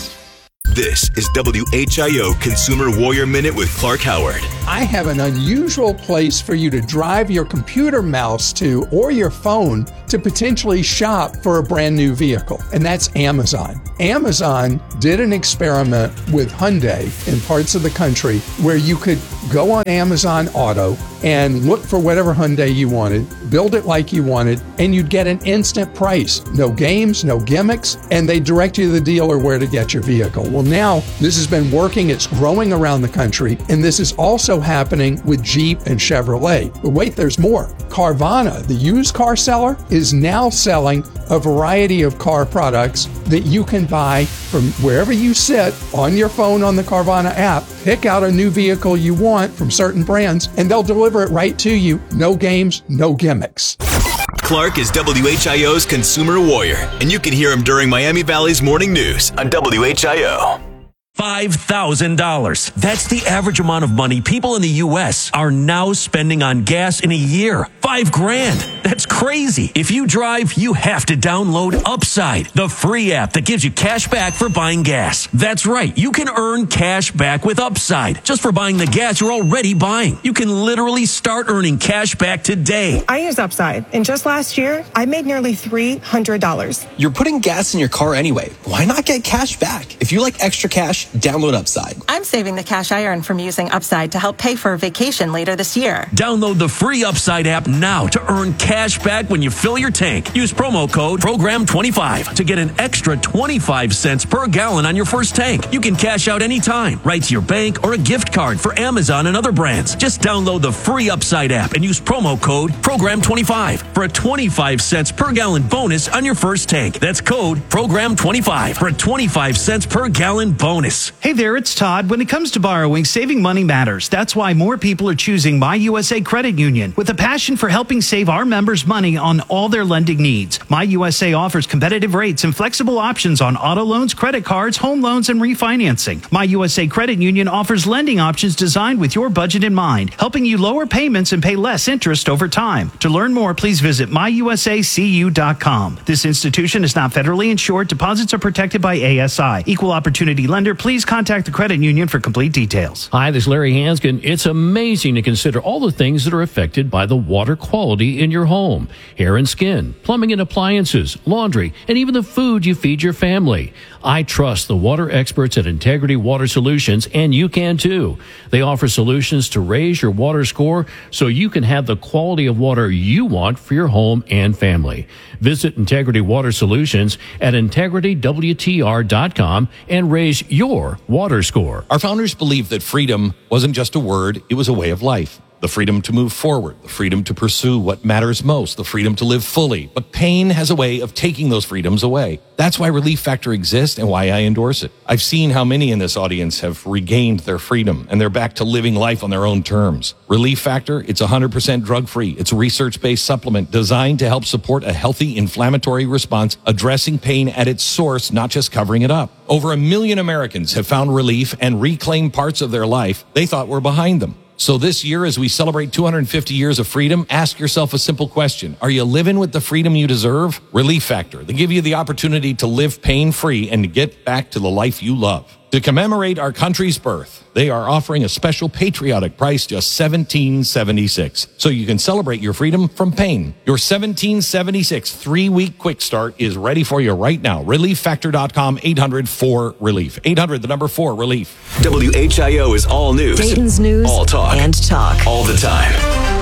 This is W H I O Consumer Warrior Minute with Clark Howard. I have an unusual place for you to drive your computer mouse to or your phone to potentially shop for a brand new vehicle, and that's Amazon. Amazon did an experiment with Hyundai in parts of the country where you could go on Amazon Auto and look for whatever Hyundai you wanted, build it like you wanted, and you'd get an instant price. No games, no gimmicks, and they direct you to the dealer where to get your vehicle. Well, now this has been working, it's growing around the country, and this is also happening with Jeep and Chevrolet. But wait, there's more. Carvana, the used car seller, is now selling a variety of car products that you can buy from wherever you sit on your phone on the Carvana app. Pick out a new vehicle you want from certain brands, and they'll deliver it right to you. No games, no gimmicks. Clark is W H I O's Consumer Warrior, and you can hear him during Miami Valley's Morning News on W H I O. five thousand dollars. That's the average amount of money people in the U S are now spending on gas in a year. Five grand. That's crazy. If you drive, you have to download Upside, the free app that gives you cash back for buying gas. That's right. You can earn cash back with Upside just for buying the gas you're already buying. You can literally start earning cash back today. I use Upside, and just last year, I made nearly three hundred dollars. You're putting gas in your car anyway. Why not get cash back? If you like extra cash, download Upside. I'm saving the cash I earn from using Upside to help pay for a vacation later this year. Download the free Upside app now to earn cash back when you fill your tank. Use promo code program twenty-five to get an extra twenty-five cents per gallon on your first tank. You can cash out anytime, right to your bank or a gift card for Amazon and other brands. Just download the free Upside app and use promo code program twenty-five for a twenty-five cents per gallon bonus on your first tank. That's code program twenty-five for a twenty-five cents per gallon bonus. Hey there, it's Todd. When it comes to borrowing, saving money matters. That's why more people are choosing My U S A Credit Union with a passion for helping save our members money on all their lending needs. My U S A offers competitive rates and flexible options on auto loans, credit cards, home loans, and refinancing. My U S A Credit Union offers lending options designed with your budget in mind, helping you lower payments and pay less interest over time. To learn more, please visit my u s a c u dot com. This institution is not federally insured. Deposits are protected by A S I. Equal opportunity lender. Please contact the credit union for complete details. Hi, this is Larry Hanskin. It's amazing to consider all the things that are affected by the water quality in your home. Hair and skin, plumbing and appliances, laundry, and even the food you feed your family. I trust the water experts at Integrity Water Solutions, and you can too. They offer solutions to raise your water score so you can have the quality of water you want for your home and family. Visit Integrity Water Solutions at integrity w t r dot com and raise your water score. Our founders believed that freedom wasn't just a word, it was a way of life. The freedom to move forward, the freedom to pursue what matters most, the freedom to live fully. But pain has a way of taking those freedoms away. That's why Relief Factor exists and why I endorse it. I've seen how many in this audience have regained their freedom and they're back to living life on their own terms. Relief Factor, it's one hundred percent drug-free. It's a research-based supplement designed to help support a healthy inflammatory response, addressing pain at its source, not just covering it up. Over a million Americans have found relief and reclaimed parts of their life they thought were behind them. So this year, as we celebrate two hundred fifty years of freedom, ask yourself a simple question. Are you living with the freedom you deserve? Relief Factor. They give you the opportunity to live pain-free and to get back to the life you love. To commemorate our country's birth, they are offering a special patriotic price, just seventeen seventy-six. So you can celebrate your freedom from pain. Your seventeen seventy-six three-week quick start is ready for you right now. relief factor dot com, eight hundred four relief. eight hundred, the number four, relief. W H I O is all news. Dayton's news. All talk. And talk. All the time.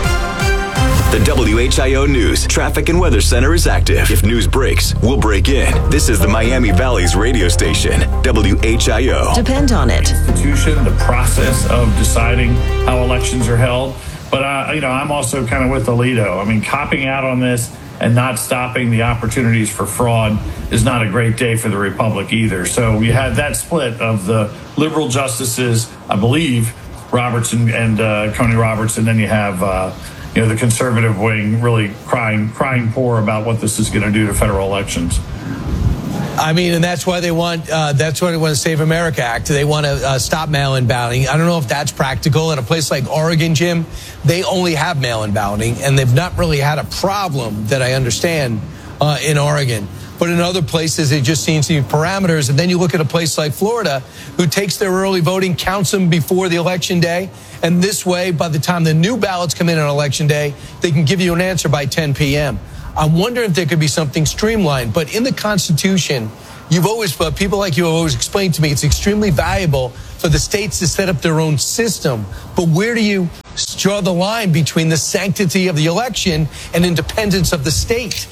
The W H I O News Traffic and Weather Center is active. If news breaks, we'll break in. This is the Miami Valley's radio station, W H I O. Depend on it. Institution, the process of deciding how elections are held. But, uh, you know, I'm also kind of with Alito. I mean, copping out on this and not stopping the opportunities for fraud is not a great day for the republic either. So you had that split of the liberal justices, I believe, Robertson and uh, Coney Roberts, and then you have uh, you know the conservative wing really crying crying poor about what this is going to do to federal elections. I mean, and that's why they want, uh, that's why they want to Save America Act. They want to uh, stop mail-in balloting. I don't know if that's practical. In a place like Oregon, Jim, they only have mail-in balloting, and they've not really had a problem that I understand uh, in Oregon. But in other places, it just seems to be parameters. And then you look at a place like Florida, who takes their early voting, counts them before the election day. And this way, by the time the new ballots come in on election day, they can give you an answer by ten p.m. I'm wondering if there could be something streamlined. But in the Constitution, you've always, uh, people like you have always explained to me, it's extremely valuable for the states to set up their own system. But where do you draw the line between the sanctity of the election and independence of the state?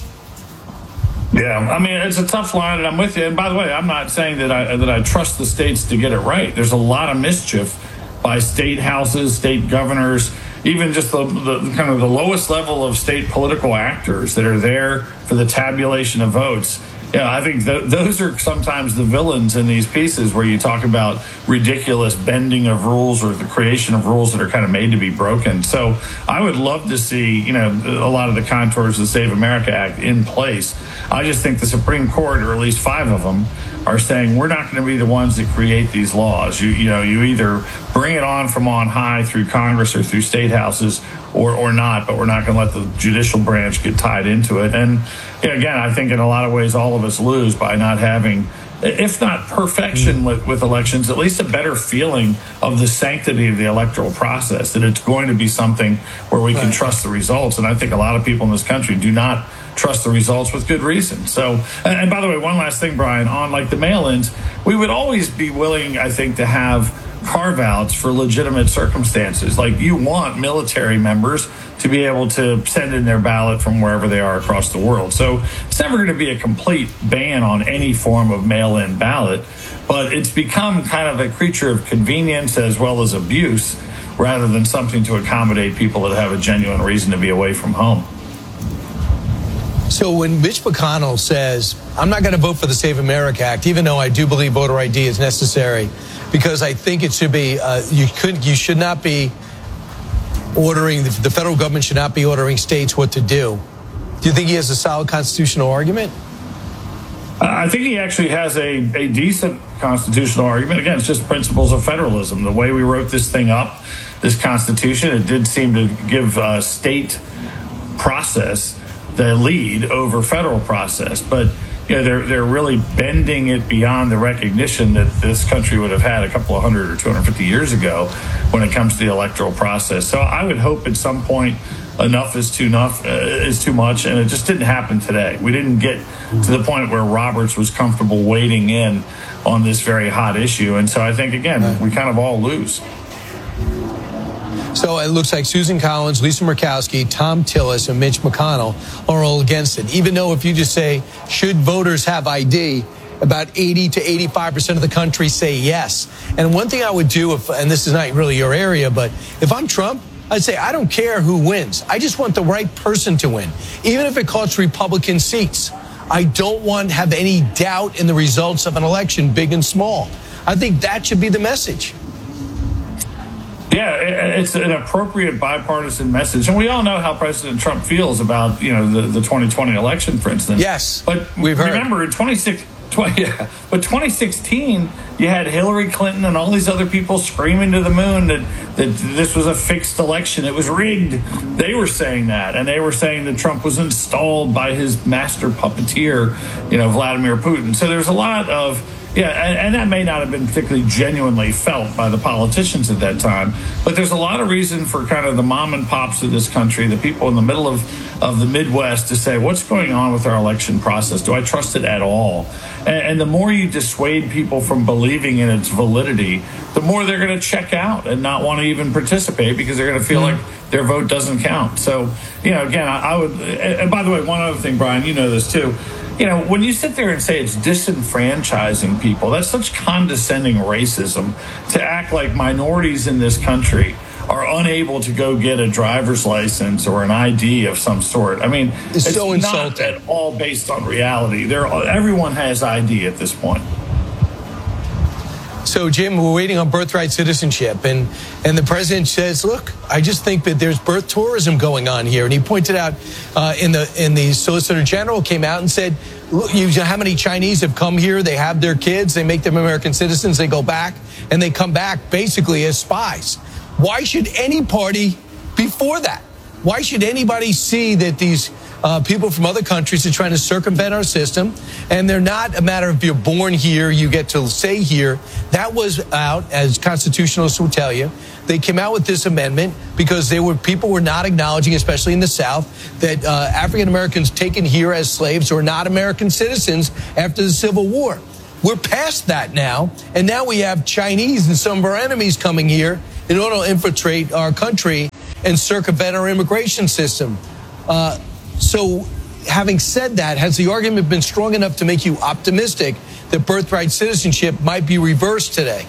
Yeah, I mean, it's a tough line, and I'm with you. And by the way, I'm not saying that I that I trust the states to get it right. There's a lot of mischief by state houses, state governors, even just the, the kind of the lowest level of state political actors that are there for the tabulation of votes. Yeah, I think th- those are sometimes the villains in these pieces where you talk about ridiculous bending of rules or the creation of rules that are kind of made to be broken. So I would love to see, you know, a lot of the contours of the Save America Act in place. I just think the Supreme Court, or at least five of them, are saying we're not going to be the ones that create these laws. You, you know, you either bring it on from on high through Congress or through state houses, or or not, but we're not going to let the judicial branch get tied into it. And you know, again, I think in a lot of ways, all of us lose by not having, if not perfection with, with elections, at least a better feeling of the sanctity of the electoral process, that it's going to be something where we can trust the results. And I think a lot of people in this country do not trust the results with good reason. So, and, and by the way, one last thing, Brian, on like the mail-ins, we would always be willing, I think, to have carve-outs for legitimate circumstances. Like you want military members to be able to send in their ballot from wherever they are across the world. So it's never going to be a complete ban on any form of mail-in ballot, but it's become kind of a creature of convenience as well as abuse, rather than something to accommodate people that have a genuine reason to be away from home. So when Mitch McConnell says, I'm not going to vote for the Save America Act, even though I do believe voter I D is necessary, because I think it should be, uh, you could, you should not be ordering, the federal government should not be ordering states what to do. Do you think he has a solid constitutional argument? Uh, I think he actually has a, a decent constitutional argument. Again, it's just principles of federalism. The way we wrote this thing up, this Constitution, it did seem to give uh, state process the lead over federal process. But you know, they're they're really bending it beyond the recognition that this country would have had a couple of hundred or two hundred fifty years ago when it comes to the electoral process. So I would hope at some point enough is too enough uh, is too much, and it just didn't happen today. We didn't get to the point where Roberts was comfortable wading in on this very hot issue, and so I think again we kind of all lose. So it looks like Susan Collins, Lisa Murkowski, Tom Tillis, and Mitch McConnell are all against it. Even though if you just say, should voters have I D, about eighty to eighty-five percent of the country say yes. And one thing I would do, if, and this is not really your area, but if I'm Trump, I'd say, I don't care who wins. I just want the right person to win, even if it costs Republican seats. I don't want to have any doubt in the results of an election, big and small. I think that should be the message. Yeah, it's an appropriate bipartisan message. And we all know how President Trump feels about, you know, the, the twenty twenty election, for instance. Yes, but we've heard. Remember, in twenty sixteen, you had Hillary Clinton and all these other people screaming to the moon that, that this was a fixed election. It was rigged. They were saying that. And they were saying that Trump was installed by his master puppeteer, you know, Vladimir Putin. So there's a lot of... Yeah, and, and that may not have been particularly genuinely felt by the politicians at that time, but there's a lot of reason for kind of the mom and pops of this country, the people in the middle of, of the Midwest, to say, what's going on with our election process? Do I trust it at all? And, and the more you dissuade people from believing in its validity, the more they're going to check out and not want to even participate because they're going to feel mm-hmm. like their vote doesn't count. So, you know, again, I, I would, and by the way, one other thing, Brian, you know this too. You know, when you sit there and say it's disenfranchising people, that's such condescending racism to act like minorities in this country are are unable to go get a driver's license or an I D of some sort. I mean, it's, it's so not insulting. at all based on reality. There, everyone has I D at this point. So, Jim, we're waiting on birthright citizenship, and, and the president says, look, I just think that there's birth tourism going on here. And he pointed out uh, in the in the Solicitor General came out and said, look, you know how many Chinese have come here, they have their kids, they make them American citizens, they go back, and they come back basically as spies. Why should any party be for that? Why should anybody see that these Uh, people from other countries are trying to circumvent our system, and they're not a matter of you're born here, you get to stay here. That was out, as constitutionalists will tell you. They came out with this amendment because they were people were not acknowledging, especially in the South, that uh, African Americans taken here as slaves were not American citizens after the Civil War. We're past that now, and now we have Chinese and some of our enemies coming here in order to infiltrate our country and circumvent our immigration system. Uh, So, having said that, has the argument been strong enough to make you optimistic that birthright citizenship might be reversed today?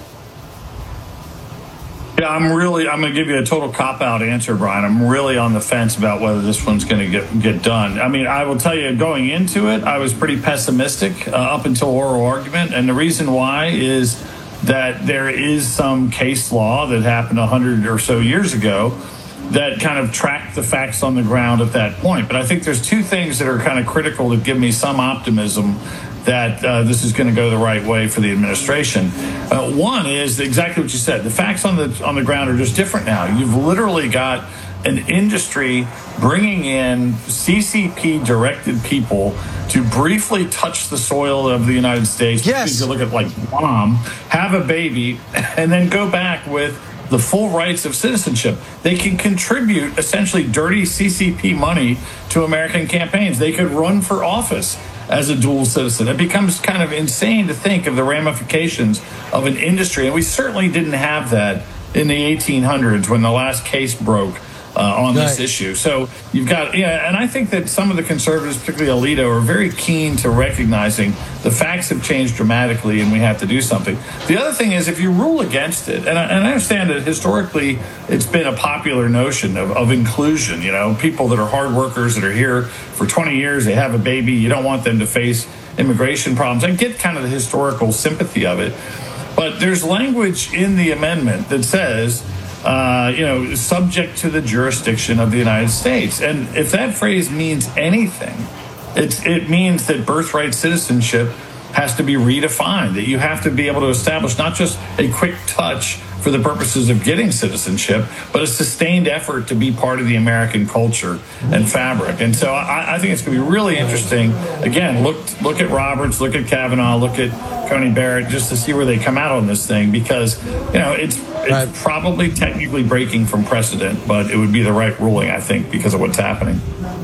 Yeah, I'm really, I'm going to give you a total cop-out answer, Brian. I'm really on the fence about whether this one's going to get get done. I mean, I will tell you, going into it, I was pretty pessimistic uh, up until oral argument. And the reason why is that there is some case law that happened a hundred or so years ago that kind of tracked the facts on the ground at that point. But I think there's two things that are kind of critical to give me some optimism that uh, this is going to go the right way for the administration. Uh, one is exactly what you said. The facts on the on the ground are just different now. You've literally got an industry bringing in C C P-directed people to briefly touch the soil of the United States. Yes. You look at like Guam, have a baby, and then go back with the full rights of citizenship. They can contribute essentially dirty C C P money to American campaigns. They could run for office as a dual citizen. It becomes kind of insane to think of the ramifications of an industry. And we certainly didn't have that in the eighteen hundreds when the last case broke uh, on this right. issue. So you've got, yeah, and I think that some of the conservatives, particularly Alito, are very keen to recognizing the facts have changed dramatically and we have to do something. The other thing is, if you rule against it, and I, and I understand that historically it's been a popular notion of, of inclusion, you know, people that are hard workers that are here for twenty years, they have a baby, you don't want them to face immigration problems. I get kind of the historical sympathy of it, but there's language in the amendment that says, Uh, you know, subject to the jurisdiction of the United States. And if that phrase means anything, it's, it means that birthright citizenship has to be redefined, that you have to be able to establish not just a quick touch for the purposes of getting citizenship, but a sustained effort to be part of the American culture and fabric. And so I, I think it's going to be really interesting. Again, look look at Roberts, look at Kavanaugh, look at Coney Barrett, just to see where they come out on this thing, because, you know, it's it's right. probably technically breaking from precedent, but it would be the right ruling, I think, because of what's happening.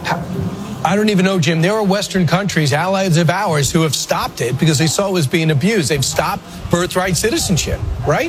I don't even know, Jim. There are Western countries, allies of ours, who have stopped it because they saw it was being abused. They've stopped birthright citizenship, right?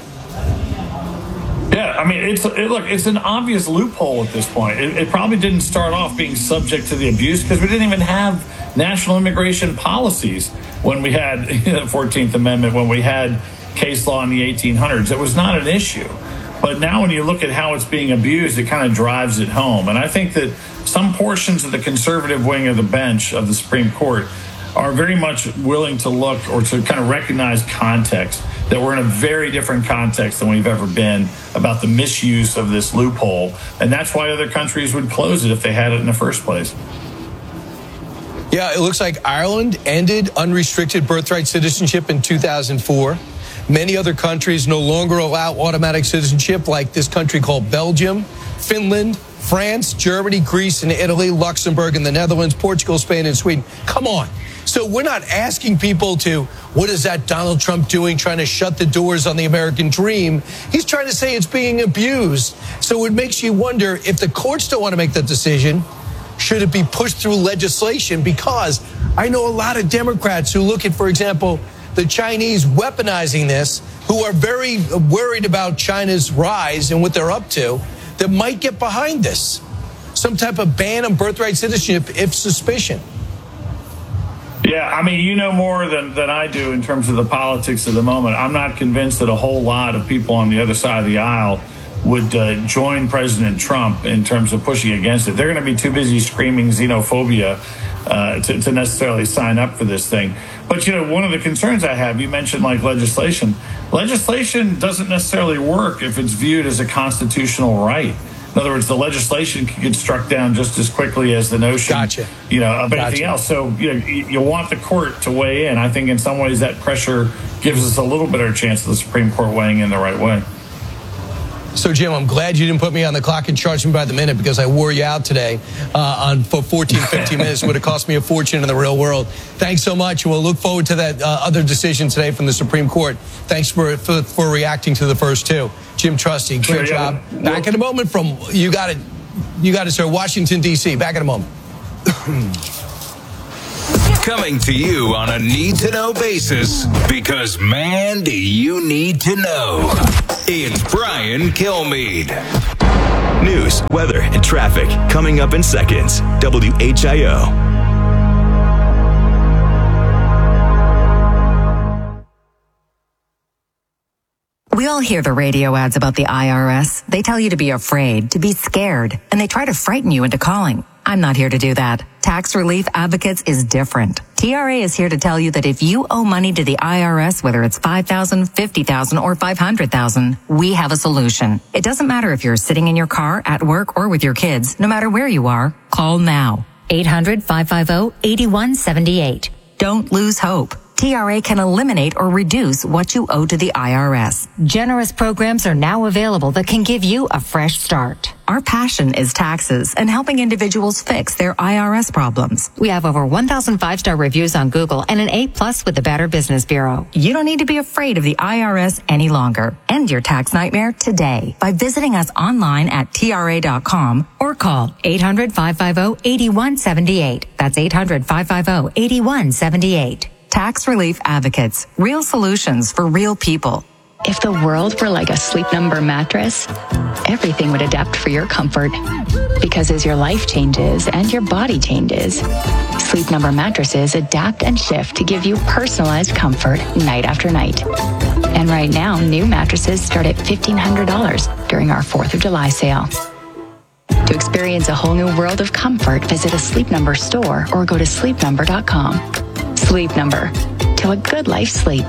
Yeah, I mean, it's it, look, it's an obvious loophole at this point. It, it probably didn't start off being subject to the abuse because we didn't even have national immigration policies when we had the fourteenth Amendment, when we had case law in the eighteen hundreds. It was not an issue. But now when you look at how it's being abused, it kind of drives it home. And I think that some portions of the conservative wing of the bench of the Supreme Court are very much willing to look or to kind of recognize context, that we're in a very different context than we've ever been about the misuse of this loophole. And that's why other countries would close it if they had it in the first place. Yeah, it looks like Ireland ended unrestricted birthright citizenship in two thousand four. Many other countries no longer allow automatic citizenship, like this country called Belgium, Finland, France, Germany, Greece, and Italy, Luxembourg, and the Netherlands, Portugal, Spain, and Sweden. Come on. So we're not asking people to, what is that Donald Trump doing, trying to shut the doors on the American dream? He's trying to say it's being abused. So it makes you wonder, if the courts don't want to make that decision, should it be pushed through legislation? Because I know a lot of Democrats who look at, for example, the Chinese weaponizing this, who are very worried about China's rise and what they're up to, that might get behind this. Some type of ban on birthright citizenship if suspicion. Yeah, I mean, you know more than, than I do in terms of the politics of the moment. I'm not convinced that a whole lot of people on the other side of the aisle would uh, join President Trump in terms of pushing against it. They're going to be too busy screaming xenophobia uh, to, to necessarily sign up for this thing. But, you know, one of the concerns I have, you mentioned like legislation. Legislation doesn't necessarily work if it's viewed as a constitutional right. In other words, the legislation can get struck down just as quickly as the notion, gotcha. you know, of anything Gotcha. else. So, you know, you want the court to weigh in. I think in some ways that pressure gives us a little better chance of the Supreme Court weighing in the right way. So, Jim, I'm glad you didn't put me on the clock and charge me by the minute, because I wore you out today uh, on for fourteen, fifteen minutes. It would have cost me a fortune in the real world. Thanks so much. We'll look forward to that uh, other decision today from the Supreme Court. Thanks for, for, for reacting to the first two. Jim Trusty, great Sure, yeah. job. Back in a moment from, you got it, you got it, sir, Washington, D C Back in a moment. Coming to you on a need-to-know basis, because, man, do you need to know. It's Brian Kilmeade. News, weather, and traffic coming up in seconds. W H I O. We all hear the radio ads about the I R S. They tell you to be afraid, to be scared, and they try to frighten you into calling. I'm not here to do that. Tax Relief Advocates is different. T R A is here to tell you that if you owe money to the I R S, whether it's five thousand dollars, fifty thousand dollars, or five hundred thousand dollars, we have a solution. It doesn't matter if you're sitting in your car, at work, or with your kids. No matter where you are, call now. eight hundred, five five zero, eight one seven eight. Don't lose hope. T R A can eliminate or reduce what you owe to the I R S. Generous programs are now available that can give you a fresh start. Our passion is taxes and helping individuals fix their I R S problems. We have over one thousand five-star reviews on Google and an A plus with the Better Business Bureau. You don't need to be afraid of the I R S any longer. End your tax nightmare today by visiting us online at T R A dot com or call eight hundred, five five zero, eight one seven eight. That's eight hundred, five five zero, eight one seven eight. Tax Relief Advocates. Real solutions for real people. If the world were like a Sleep Number mattress, everything would adapt for your comfort. Because as your life changes and your body changes, Sleep Number mattresses adapt and shift to give you personalized comfort night after night. And right now, new mattresses start at fifteen hundred dollars during our fourth of July sale. To experience a whole new world of comfort, visit a Sleep Number store or go to sleep number dot com. Sleep Number. Till a good life sleep.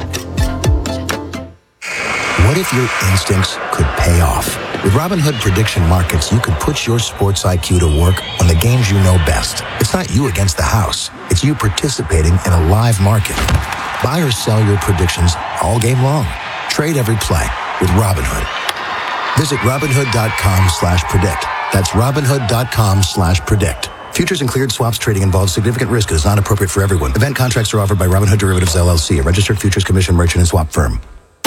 What if your instincts could pay off? With Robinhood Prediction Markets, you could put your sports I Q to work on the games you know best. It's not you against the house. It's you participating in a live market. Buy or sell your predictions all game long. Trade every play with Robinhood. Visit Robinhood.com slash predict. That's Robinhood.com slash predict. Futures and cleared swaps trading involves significant risk and is not appropriate for everyone. Event contracts are offered by Robinhood Derivatives, L L C, a registered futures commission merchant and swap firm.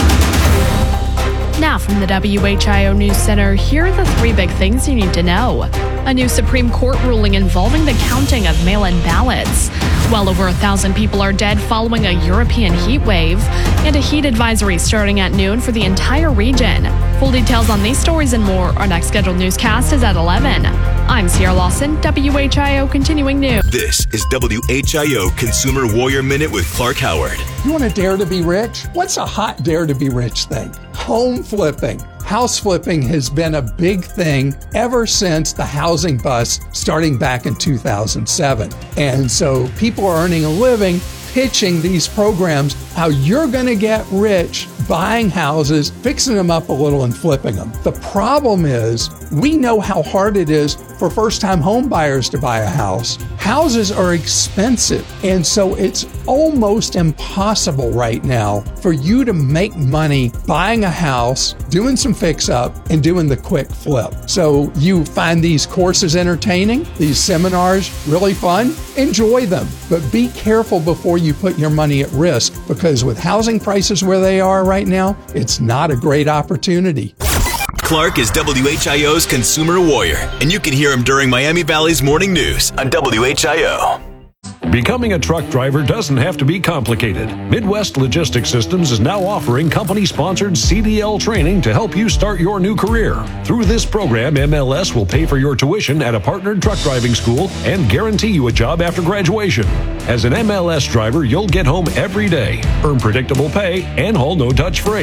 Now from the W H I O News Center, here are the three big things you need to know. A new Supreme Court ruling involving the counting of mail-in ballots. Well over a thousand people are dead following a European heat wave. And a heat advisory starting at noon for the entire region. Full details on these stories and more. Our next scheduled newscast is at eleven. I'm Sierra Lawson, W H I O Continuing News. This is W H I O Consumer Warrior Minute with Clark Howard. You want to dare to be rich? What's a hot dare to be rich thing? Home flipping. House flipping has been a big thing ever since the housing bust starting back in two thousand seven. And so people are earning a living pitching these programs, how you're going to get rich buying houses, fixing them up a little and flipping them. The problem is we know how hard it is for first-time home buyers to buy a house. Houses are expensive, and so it's almost impossible right now for you to make money buying a house, doing some fix-up, and doing the quick flip. So you find these courses entertaining, these seminars really fun, enjoy them, but be careful before you put your money at risk, because with housing prices where they are right now, it's not a great opportunity. Clark is W H I O's Consumer Warrior, and you can hear him during Miami Valley's Morning News on W H I O. Becoming a truck driver doesn't have to be complicated. Midwest Logistics Systems is now offering company-sponsored C D L training to help you start your new career. Through this program, M L S will pay for your tuition at a partnered truck driving school and guarantee you a job after graduation. As an M L S driver, you'll get home every day, earn predictable pay, and haul no-touch freight.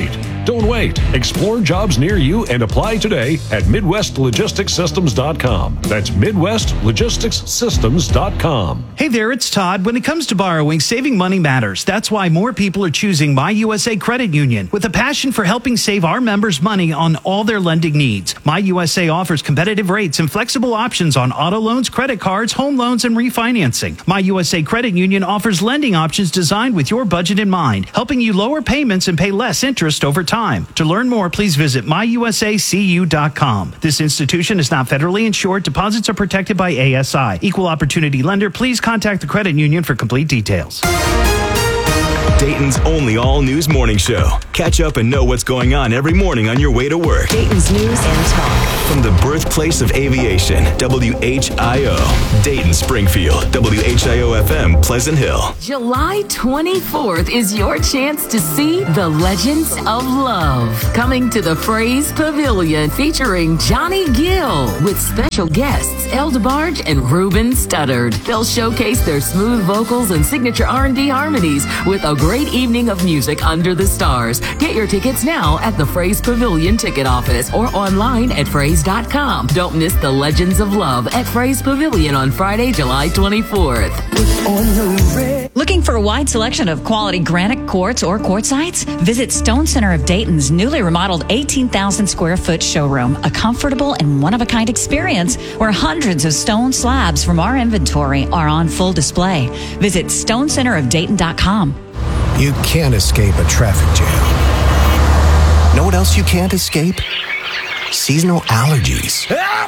Don't wait. Explore jobs near you and apply today at Midwest Logistics Systems dot com. That's Midwest Logistics Systems dot com. Hey there, it's Todd. When it comes to borrowing, saving money matters. That's why more people are choosing My U S A Credit Union with a passion for helping save our members money on all their lending needs. My U S A offers competitive rates and flexible options on auto loans, credit cards, home loans, and refinancing. My U S A Credit Union offers lending options designed with your budget in mind, helping you lower payments and pay less interest over time. To learn more, please visit my u s a c u dot com. This institution is not federally insured. Deposits are protected by A S I. Equal opportunity lender. Please contact the credit union for complete details. Dayton's only all-news morning show. Catch up and know what's going on every morning on your way to work. Dayton's News and Talk. From the birthplace of aviation, W H I O. Dayton, Springfield, W H I O F M, Pleasant Hill. July twenty-fourth is your chance to see The Legends of Love. Coming to the Phrase Pavilion featuring Johnny Gill with special guests El DeBarge and Ruben Studdard. They'll showcase their smooth vocals and signature R and B harmonies with a great evening of music under the stars. Get your tickets now at the Phrase Pavilion ticket office or online at phrase dot com. Don't miss The Legends of Love at Phrase Pavilion on Friday, July twenty-fourth. Looking for a wide selection of quality granite quartz or quartzites? Visit Stone Center of Dayton's newly remodeled eighteen thousand square foot showroom, a comfortable and one-of-a-kind experience where hundreds of stone slabs from our inventory are on full display. Visit stone center of dayton dot com. You can't escape a traffic jam. Know what else you can't escape? Seasonal allergies.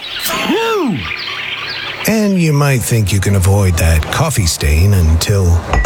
And you might think you can avoid that coffee stain until...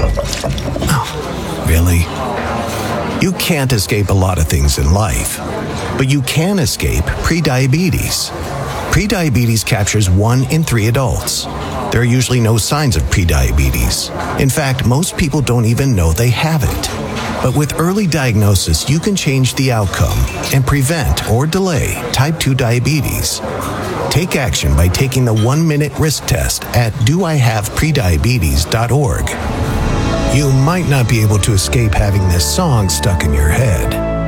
Oh, really? You can't escape a lot of things in life, but you can escape prediabetes. Prediabetes captures one in three adults. There are usually no signs of prediabetes. In fact, most people don't even know they have it. But with early diagnosis, you can change the outcome and prevent or delay type two diabetes. Take action by taking the one-minute risk test at do I have prediabetes dot org. You might not be able to escape having this song stuck in your head,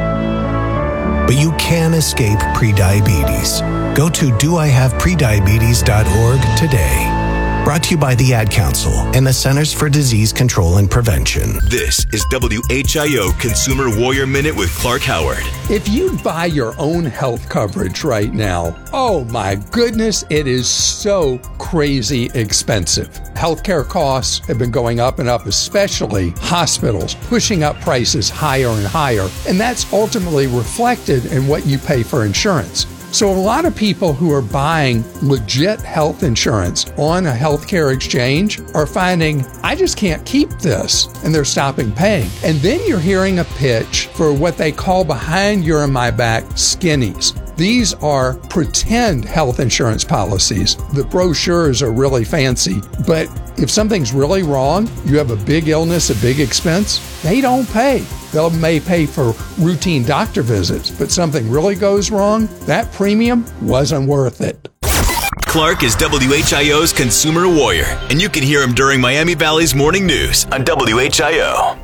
but you can escape prediabetes. Go to do I have prediabetes dot org today. Brought to you by the Ad Council and the Centers for Disease Control and Prevention. This is W H I O Consumer Warrior Minute with Clark Howard. If you buy your own health coverage right now, oh my goodness, it is so crazy expensive. Healthcare costs have been going up and up, especially hospitals, pushing up prices higher and higher. And that's ultimately reflected in what you pay for insurance. So a lot of people who are buying legit health insurance on a healthcare exchange are finding, I just can't keep this, and they're stopping paying. And then you're hearing a pitch for what they call behind your and my back skinnies. These are pretend health insurance policies. The brochures are really fancy, but if something's really wrong, you have a big illness, a big expense, they don't pay. They may pay for routine doctor visits, but something really goes wrong, that premium wasn't worth it. Clark is W H I O's Consumer Warrior, and you can hear him during Miami Valley's Morning News on W H I O.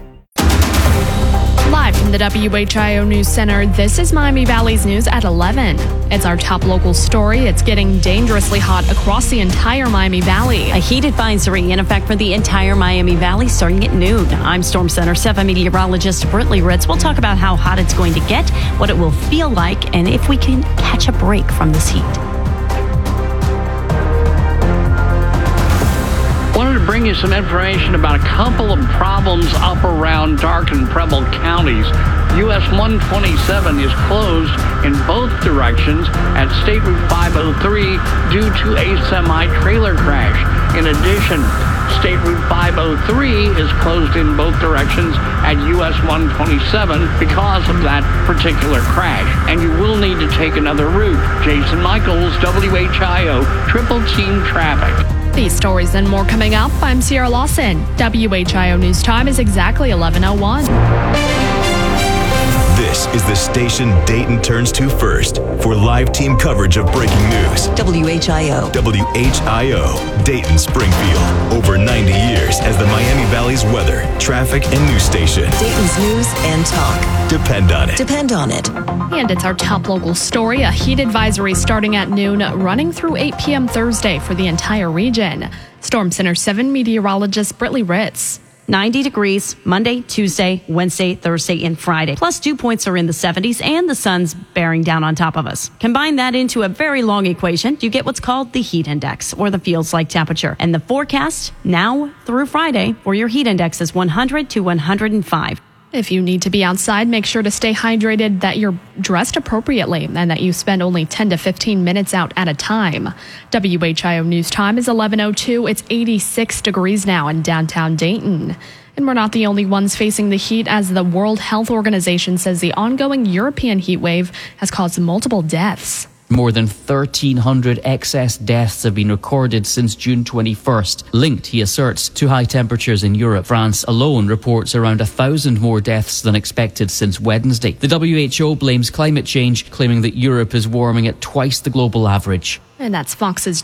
Live from the W H I O News Center, this is Miami Valley's News at eleven. It's our top local story. It's getting dangerously hot across the entire Miami Valley. A heat advisory in effect for the entire Miami Valley starting at noon. I'm Storm Center seven meteorologist Britley Ritz. We'll talk about how hot it's going to get, what it will feel like, and if we can catch a break from this heat. Wanted to bring you some information about a couple of problems up around Darke and Preble counties. U S one twenty-seven is closed in both directions at State Route five oh three due to a semi-trailer crash. In addition, State Route five oh three is closed in both directions at U S one twenty-seven because of that particular crash. And you will need to take another route. Jason Michaels, W H I O, Triple Team Traffic. These stories and more coming up. I'm Sierra Lawson. W H I O News Time is exactly eleven oh one. This is the station Dayton turns to first for live team coverage of breaking news. W H I O. W H I O, Dayton Springfield. Over ninety years as the Miami Valley's weather, traffic, and news station. Dayton's news and talk. Depend on it. Depend on it. And it's our top local story. A heat advisory starting at noon, running through eight p.m. Thursday for the entire region. Storm Center seven meteorologist Britley Ritz. ninety degrees Monday, Tuesday, Wednesday, Thursday, and Friday. Plus dew points are in the seventies and the sun's bearing down on top of us. Combine that into a very long equation, you get what's called the heat index, or the feels like temperature. And the forecast now through Friday for your heat index is one hundred to one hundred five. If you need to be outside, make sure to stay hydrated, that you're dressed appropriately, and that you spend only ten to fifteen minutes out at a time. W H I O News Time is eleven oh two. It's eighty-six degrees now in downtown Dayton. And we're not the only ones facing the heat, as the World Health Organization says the ongoing European heat wave has caused multiple deaths. More than thirteen hundred excess deaths have been recorded since June twenty-first, linked, he asserts, to high temperatures in Europe. France alone reports around one thousand more deaths than expected since Wednesday. The W H O blames climate change, claiming that Europe is warming at twice the global average. And that's Fox's